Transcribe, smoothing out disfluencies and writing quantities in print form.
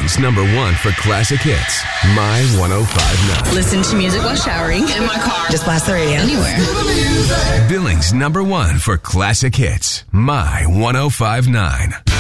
Billings #1 for classic hits. My 105.9. Listen to music while showering. In my car. Just blast the radio. Anywhere. Billings #1 for classic hits. My 105.9.